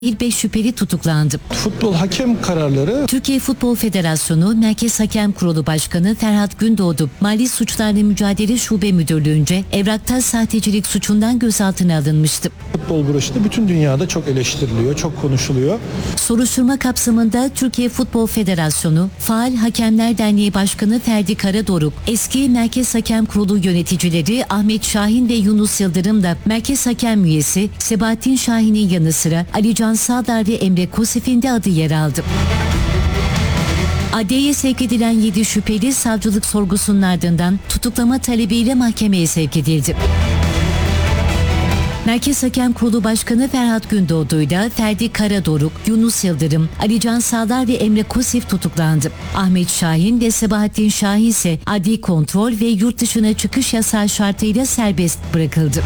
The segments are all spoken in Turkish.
5 şüpheli tutuklandı. Futbol hakem kararları. Türkiye Futbol Federasyonu Merkez Hakem Kurulu Başkanı Ferhat Gündoğdu, Mali Suçlarla Mücadele Şube Müdürlüğü'nce evrakta sahtecilik suçundan gözaltına alınmıştı. Futbol broşürü bütün dünyada çok eleştiriliyor, çok konuşuluyor. Soruşturma kapsamında Türkiye Futbol Federasyonu Faal Hakemler Derneği Başkanı Ferdi Karadoruk, eski Merkez Hakem Kurulu yöneticileri Ahmet Şahin ve Yunus Yıldırım da Merkez Hakem üyesi Sebahattin Şahin'in yanı sıra Alican Sağdar ve Emre Kosif'in de adı yer aldı. Adliyeye sevk edilen 7 şüpheli savcılık sorgusunun ardından tutuklama talebiyle mahkemeye sevk edildi. Merkez Hakem Kurulu Başkanı Ferhat Gündoğdu'yla Ferdi Karadoruk, Yunus Yıldırım, Alican Sağdar ve Emre Kosif tutuklandı. Ahmet Şahin ve Sebahattin Şahin ise adli kontrol ve yurt dışına çıkış yasağı şartıyla serbest bırakıldı.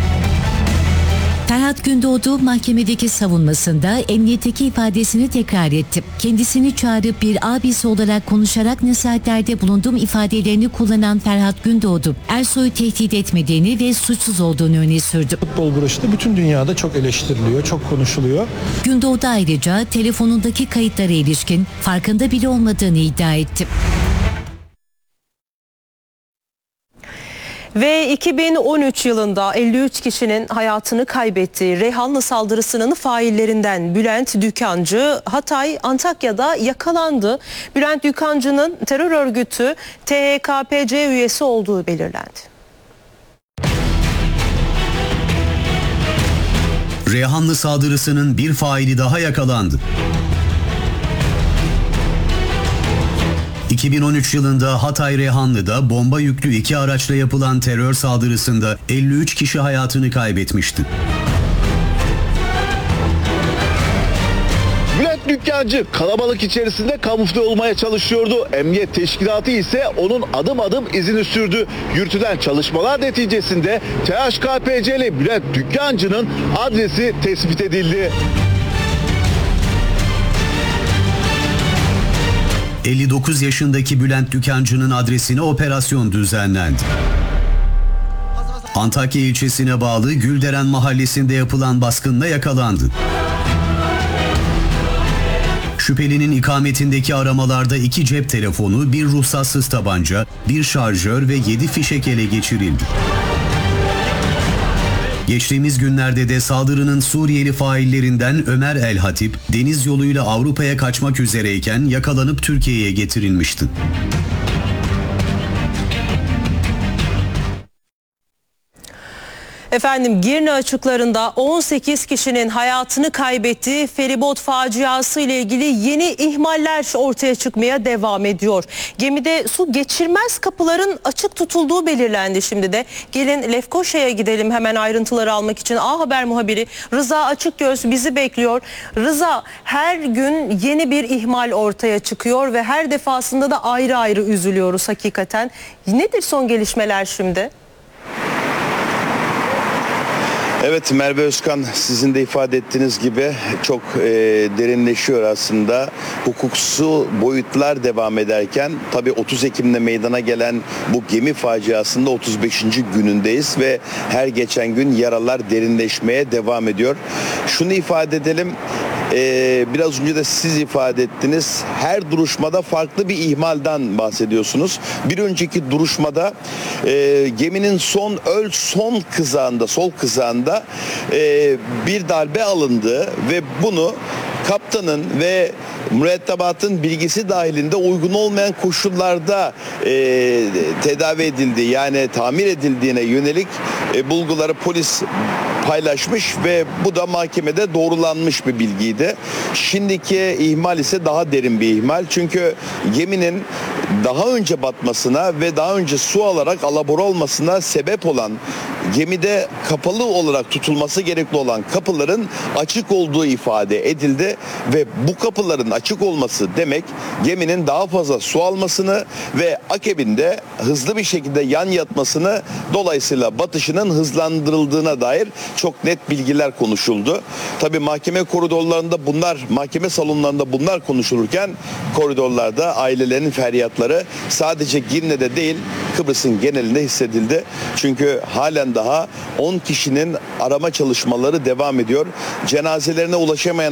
Ferhat Gündoğdu mahkemedeki savunmasında emniyetteki ifadesini tekrar etti. Kendisini çağırıp bir abisi olarak konuşarak nasihatlerde bulundum ifadelerini kullanan Ferhat Gündoğdu, Ersoy'u tehdit etmediğini ve suçsuz olduğunu öne sürdü. Futbol broşürü bütün dünyada çok eleştiriliyor, çok konuşuluyor. Gündoğdu ayrıca telefonundaki kayıtlara ilişkin farkında bile olmadığını iddia etti. Ve 2013 yılında 53 kişinin hayatını kaybettiği Reyhanlı saldırısının faillerinden Bülent Dükancı Hatay, Antakya'da yakalandı. Bülent Dükancı'nın terör örgütü THKPC üyesi olduğu belirlendi. Reyhanlı saldırısının bir faili daha yakalandı. 2013 yılında Hatay Reyhanlı'da bomba yüklü 2 araçla yapılan terör saldırısında 53 kişi hayatını kaybetmişti. Bülent Dükancı kalabalık içerisinde kamufle olmaya çalışıyordu. Emniyet teşkilatı ise onun adım adım izini sürdü. Yürütülen çalışmalar neticesinde THKPC'li Bülent Dükancı'nın adresi tespit edildi. 59 yaşındaki Bülent Dükancı'nın adresine operasyon düzenlendi. Antakya ilçesine bağlı Gülderen mahallesinde yapılan baskınla yakalandı. Şüphelinin ikametindeki aramalarda 2 cep telefonu, 1 ruhsatsız tabanca, 1 şarjör ve 7 fişek ele geçirildi. Geçtiğimiz günlerde de saldırının Suriyeli faillerinden Ömer El Hatip, deniz yoluyla Avrupa'ya kaçmak üzereyken yakalanıp Türkiye'ye getirilmişti. Efendim, Girne açıklarında 18 kişinin hayatını kaybettiği feribot faciası ile ilgili yeni ihmaller ortaya çıkmaya devam ediyor. Gemide su geçirmez kapıların açık tutulduğu belirlendi şimdi de. Gelin Lefkoşa'ya gidelim hemen ayrıntıları almak için. A Haber muhabiri Rıza Açıkgöz bizi bekliyor. Rıza, her gün yeni bir ihmal ortaya çıkıyor ve her defasında da ayrı ayrı üzülüyoruz hakikaten. Nedir son gelişmeler şimdi? Evet Merve Özkan, sizin de ifade ettiğiniz gibi çok derinleşiyor aslında. Hukuksal boyutlar devam ederken tabii 30 Ekim'de meydana gelen bu gemi faciasında 35. günündeyiz ve her geçen gün yaralar derinleşmeye devam ediyor. Şunu ifade edelim. Biraz önce de siz ifade ettiniz. Her duruşmada farklı bir ihmalden bahsediyorsunuz. Bir önceki duruşmada geminin son kızağında, sol kızağında bir darbe alındı ve bunu kaptanın ve mürettebatın bilgisi dahilinde uygun olmayan koşullarda tedavi edildiği, yani tamir edildiğine yönelik bulguları polis paylaşmış ve bu da mahkemede doğrulanmış bir bilgiydi. Şimdiki ihmal ise daha derin bir ihmal. Çünkü geminin daha önce batmasına ve daha önce su alarak alabora olmasına sebep olan, gemide kapalı olarak tutulması gerekli olan kapıların açık olduğu ifade edildi ve bu kapıların açık olması demek geminin daha fazla su almasını ve akabinde hızlı bir şekilde yan yatmasını, dolayısıyla batışının hızlandırıldığına dair çok net bilgiler konuşuldu. Tabii mahkeme koridorlarında bunlar, mahkeme salonlarında bunlar konuşulurken koridorlarda ailelerin feryatları kayıpları sadece Girne'de değil Kıbrıs'ın genelinde hissedildi. Çünkü halen daha 10 kişinin arama çalışmaları devam ediyor. Cenazelerine ulaşamayan